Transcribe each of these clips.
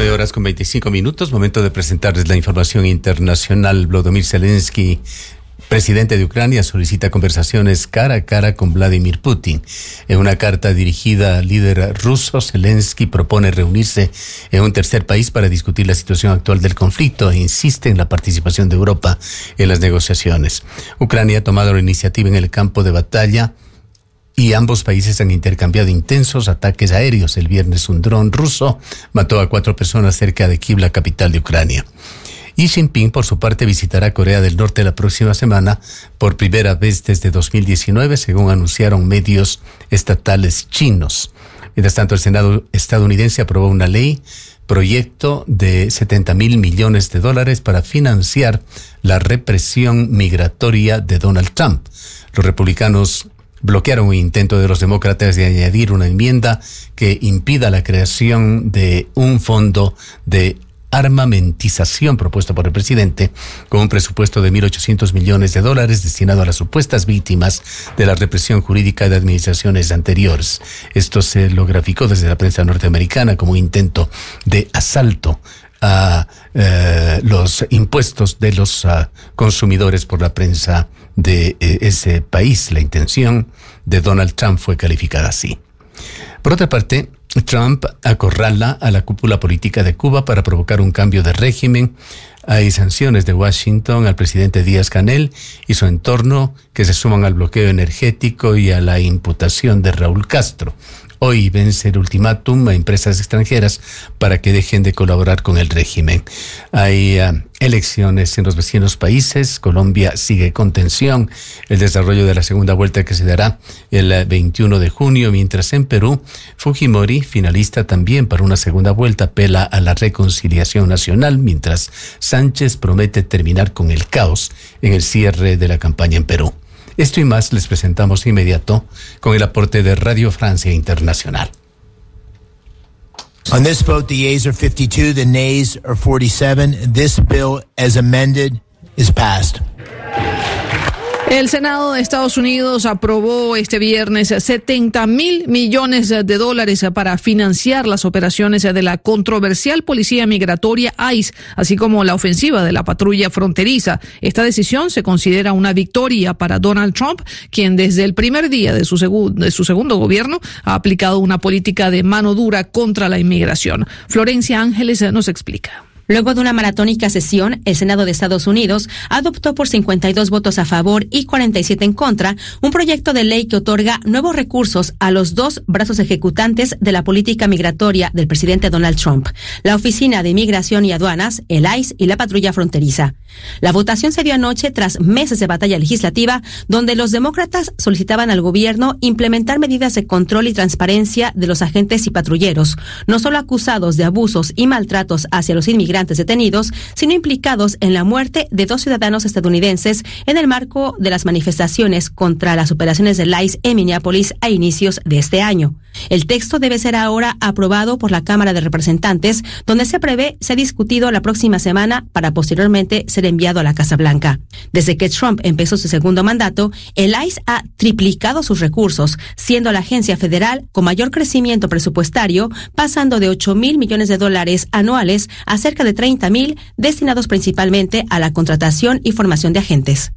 9:25, momento de presentarles la información internacional. Volodymyr Zelensky, presidente de Ucrania, solicita conversaciones cara a cara con Vladimir Putin. En una carta dirigida al líder ruso, Zelensky propone reunirse en un tercer país para discutir la situación actual del conflicto e insiste en la participación de Europa en las negociaciones. Ucrania ha tomado la iniciativa en el campo de batalla y ambos países han intercambiado intensos ataques aéreos. El viernes un dron ruso mató a 4 personas cerca de Kyiv, la capital de Ucrania. Xi Jinping, por su parte, visitará Corea del Norte la próxima semana por primera vez desde 2019, según anunciaron medios estatales chinos. Mientras tanto, el Senado estadounidense aprobó una proyecto de $70,000 millones para financiar la represión migratoria de Donald Trump. Los republicanos bloquearon un intento de los demócratas de añadir una enmienda que impida la creación de un fondo de armamentización propuesto por el presidente, con un presupuesto de $1.800 millones destinado a las supuestas víctimas de la represión jurídica de administraciones anteriores. Esto se lo graficó desde la prensa norteamericana como un intento de asalto a los impuestos de los consumidores por la prensa de ese país. La intención de Donald Trump fue calificada así. Por otra parte, Trump acorrala a la cúpula política de Cuba para provocar un cambio de régimen. Hay sanciones de Washington al presidente Díaz-Canel y su entorno que se suman al bloqueo energético y a la imputación de Raúl Castro. Hoy vence el ultimátum a empresas extranjeras para que dejen de colaborar con el régimen. Hay elecciones en los vecinos países. Colombia sigue con tensión el desarrollo de la segunda vuelta que se dará el 21 de junio, mientras en Perú, Fujimori, finalista también para una segunda vuelta, apela a la reconciliación nacional, mientras Sánchez promete terminar con el caos en el cierre de la campaña en Perú. Esto y más les presentamos de inmediato con el aporte de Radio Francia Internacional. On this vote, the yeas are 52, the nays are 47. This bill, as amended, is passed. El Senado de Estados Unidos aprobó este viernes $70,000 millones para financiar las operaciones de la controversial policía migratoria ICE, así como la ofensiva de la patrulla fronteriza. Esta decisión se considera una victoria para Donald Trump, quien desde el primer día de su segundo gobierno ha aplicado una política de mano dura contra la inmigración. Florencia Ángeles nos explica. Luego de una maratónica sesión, el Senado de Estados Unidos adoptó por 52 votos a favor y 47 en contra un proyecto de ley que otorga nuevos recursos a los 2 brazos ejecutantes de la política migratoria del presidente Donald Trump, la Oficina de Inmigración y Aduanas, el ICE y la patrulla fronteriza. La votación se dio anoche tras meses de batalla legislativa, donde los demócratas solicitaban al gobierno implementar medidas de control y transparencia de los agentes y patrulleros, no solo acusados de abusos y maltratos hacia los inmigrantes detenidos, sino implicados en la muerte de 2 ciudadanos estadounidenses en el marco de las manifestaciones contra las operaciones del ICE en Minneapolis a inicios de este año. El texto debe ser ahora aprobado por la Cámara de Representantes, donde se prevé ser discutido la próxima semana para posteriormente ser enviado a la Casa Blanca. Desde que Trump empezó su segundo mandato, el ICE ha triplicado sus recursos, siendo la agencia federal con mayor crecimiento presupuestario, pasando de $8,000 millones anuales a cerca de $30,000, destinados principalmente a la contratación y formación de agentes.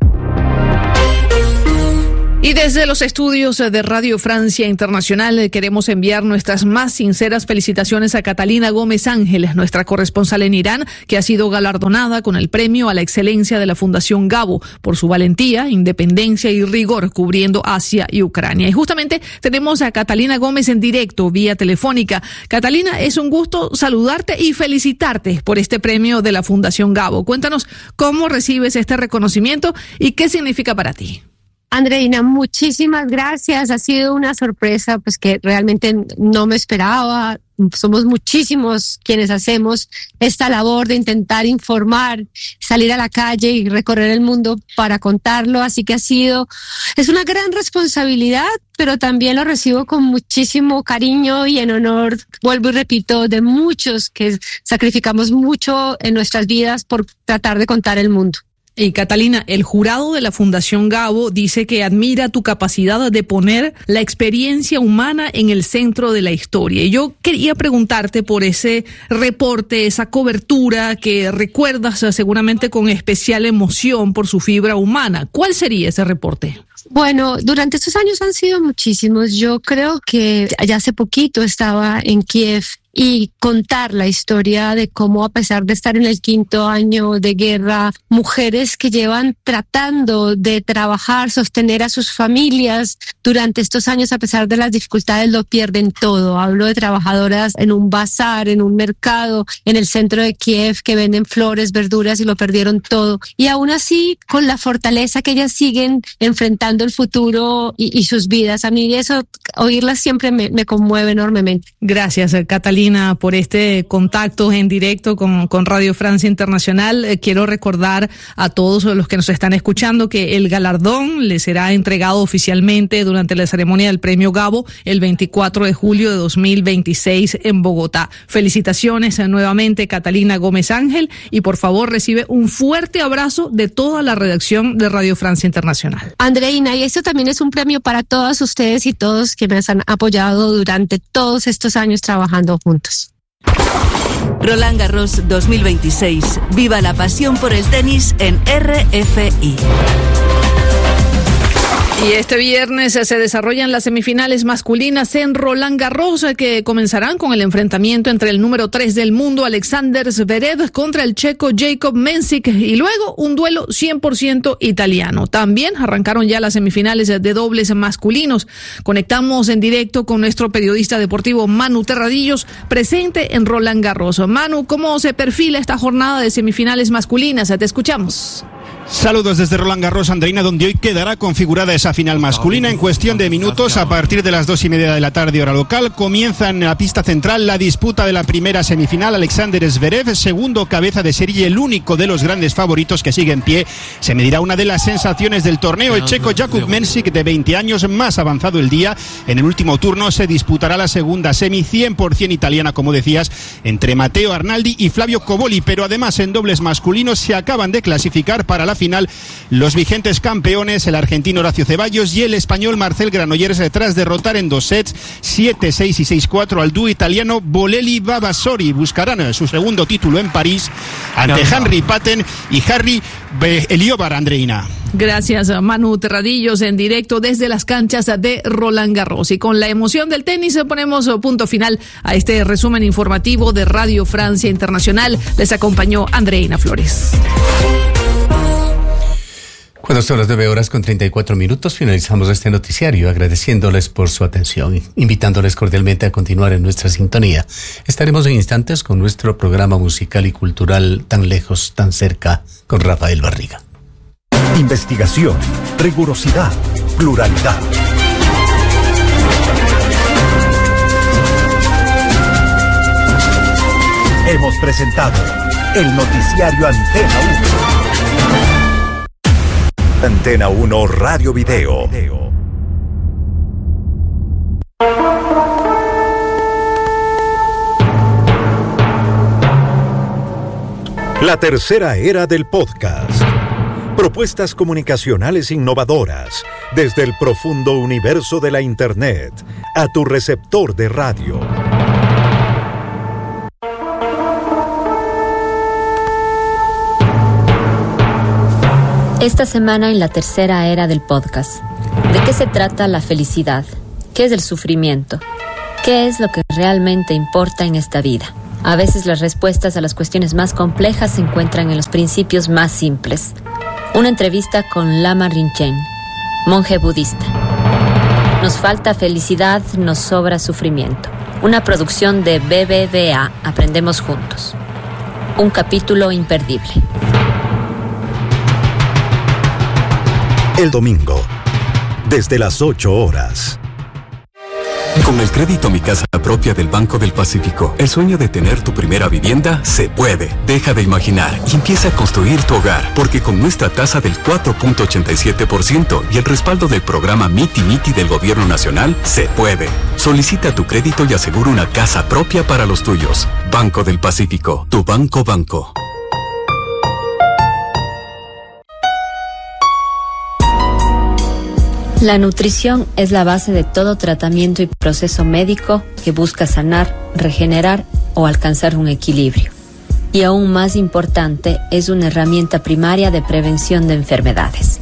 Y desde los estudios de Radio Francia Internacional queremos enviar nuestras más sinceras felicitaciones a Catalina Gómez Ángeles, nuestra corresponsal en Irán, que ha sido galardonada con el premio a la excelencia de la Fundación Gabo por su valentía, independencia y rigor cubriendo Asia y Ucrania. Y justamente tenemos a Catalina Gómez en directo vía telefónica. Catalina, es un gusto saludarte y felicitarte por este premio de la Fundación Gabo. Cuéntanos cómo recibes este reconocimiento y qué significa para ti. Andreina, muchísimas gracias. Ha sido una sorpresa, pues que realmente no me esperaba. Somos muchísimos quienes hacemos esta labor de intentar informar, salir a la calle y recorrer el mundo para contarlo. Así que es una gran responsabilidad, pero también lo recibo con muchísimo cariño y en honor, vuelvo y repito, de muchos que sacrificamos mucho en nuestras vidas por tratar de contar el mundo. Y Catalina, el jurado de la Fundación Gabo dice que admira tu capacidad de poner la experiencia humana en el centro de la historia. Y yo quería preguntarte por ese reporte, esa cobertura que recuerdas seguramente con especial emoción por su fibra humana. ¿Cuál sería ese reporte? Bueno, durante estos años han sido muchísimos. Yo creo que ya hace poquito estaba en Kiev y contar la historia de cómo, a pesar de estar en el 5º año de guerra, mujeres que llevan tratando de trabajar, sostener a sus familias durante estos años, a pesar de las dificultades, lo pierden todo. Hablo de trabajadoras en un bazar, en un mercado, en el centro de Kiev, que venden flores, verduras y lo perdieron todo. Y aún así, con la fortaleza que ellas siguen enfrentando el futuro y sus vidas. A mí eso, oírlas siempre me conmueve enormemente. Gracias, Catalina, por este contacto en directo con Radio Francia Internacional. Quiero recordar a todos los que nos están escuchando que el galardón le será entregado oficialmente durante la ceremonia del Premio Gabo el 24 de julio de 2026 en Bogotá. Felicitaciones nuevamente, Catalina Gómez Ángel, y por favor recibe un fuerte abrazo de toda la redacción de Radio Francia Internacional. Andreina, y esto también es un premio para todas ustedes y todos que me han apoyado durante todos estos años trabajando juntos. Roland Garros 2026. Viva la pasión por el tenis en RFI. Y este viernes se desarrollan las semifinales masculinas en Roland Garros, que comenzarán con el enfrentamiento entre el número 3 del mundo, Alexander Zverev, contra el checo Jakub Mensik, y luego un duelo 100% italiano. También arrancaron ya las semifinales de dobles masculinos. Conectamos en directo con nuestro periodista deportivo Manu Terradillos, presente en Roland Garros. Manu, ¿cómo se perfila esta jornada de semifinales masculinas? Te escuchamos. Saludos desde Roland Garros, Andreina, donde hoy quedará configurada esa final masculina. En cuestión de minutos, a partir de las 2:30 de la tarde hora local, comienza en la pista central la disputa de la primera semifinal. Alexander Zverev, segundo cabeza de serie y el único de los grandes favoritos que sigue en pie, se medirá una de las sensaciones del torneo, el checo Jakub Mensik, de 20 años, más avanzado el día. En el último turno se disputará la segunda semi 100% italiana, como decías, entre Matteo Arnaldi y Flavio Cobolli, pero además en dobles masculinos se acaban de clasificar para la final los vigentes campeones, el argentino Horacio Ceballos y el español Marcel Granollers, tras derrotar en 2 sets 7-6 y 6-4 al dúo italiano Bolelli Vavasori. Buscarán su segundo título en París ante Henry Patten y Harry Eliobar, Andreina. Gracias, Manu Terradillos, en directo desde las canchas de Roland Garros. Y con la emoción del tenis ponemos punto final a este resumen informativo de Radio Francia Internacional. Les acompañó Andreina Flores. Cuando son las 9:34, finalizamos este noticiario agradeciéndoles por su atención, invitándoles cordialmente a continuar en nuestra sintonía. Estaremos en instantes con nuestro programa musical y cultural Tan lejos, tan cerca, con Rafael Barriga. Investigación, rigurosidad, pluralidad. Hemos presentado el noticiario Antena 1. Antena 1 Radio Video. La tercera era del podcast. Propuestas comunicacionales innovadoras desde el profundo universo de la Internet a tu receptor de radio. Esta semana en la tercera era del podcast. ¿De qué se trata la felicidad? ¿Qué es el sufrimiento? ¿Qué es lo que realmente importa en esta vida? A veces las respuestas a las cuestiones más complejas se encuentran en los principios más simples. Una entrevista con Lama Rinchen, monje budista. Nos falta felicidad, nos sobra sufrimiento. Una producción de BBVA. Aprendemos juntos. Un capítulo imperdible. El domingo, desde las 8 horas. Con el crédito Mi Casa Propia del Banco del Pacífico, el sueño de tener tu primera vivienda se puede. Deja de imaginar y empieza a construir tu hogar, porque con nuestra tasa del 4.87% y el respaldo del programa Miti Miti del Gobierno Nacional, se puede. Solicita tu crédito y asegura una casa propia para los tuyos. Banco del Pacífico, tu banco. La nutrición es la base de todo tratamiento y proceso médico que busca sanar, regenerar o alcanzar un equilibrio. Y aún más importante, es una herramienta primaria de prevención de enfermedades.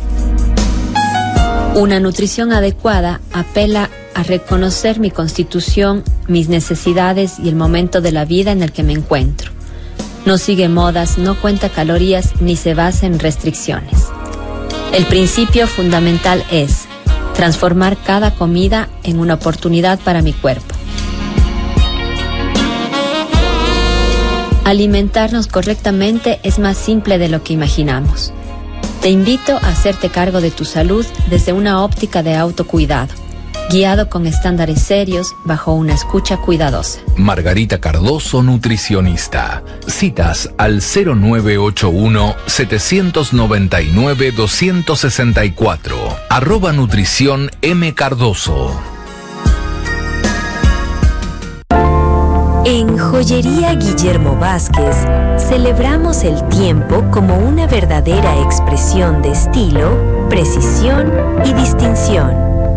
Una nutrición adecuada apela a reconocer mi constitución, mis necesidades y el momento de la vida en el que me encuentro. No sigue modas, no cuenta calorías ni se basa en restricciones. El principio fundamental es transformar cada comida en una oportunidad para mi cuerpo. Alimentarnos correctamente es más simple de lo que imaginamos. Te invito a hacerte cargo de tu salud desde una óptica de autocuidado, guiado con estándares serios bajo una escucha cuidadosa. Margarita Cardoso, nutricionista. Citas al 0981-799-264. @nutrición M. Cardoso. En Joyería Guillermo Vázquez celebramos el tiempo como una verdadera expresión de estilo, precisión y distinción.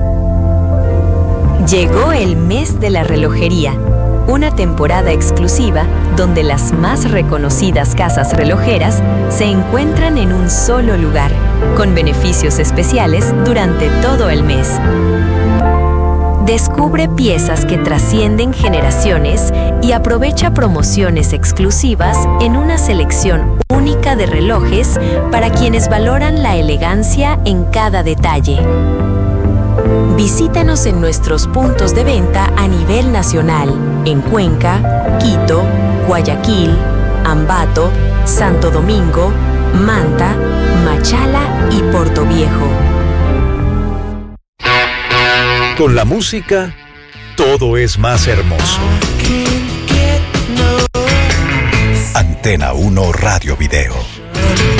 Llegó el mes de la relojería, una temporada exclusiva donde las más reconocidas casas relojeras se encuentran en un solo lugar, con beneficios especiales durante todo el mes. Descubre piezas que trascienden generaciones y aprovecha promociones exclusivas en una selección única de relojes para quienes valoran la elegancia en cada detalle. Visítanos en nuestros puntos de venta a nivel nacional, en Cuenca, Quito, Guayaquil, Ambato, Santo Domingo, Manta, Machala y Portoviejo. Con la música, todo es más hermoso. Antena 1 Radio Video.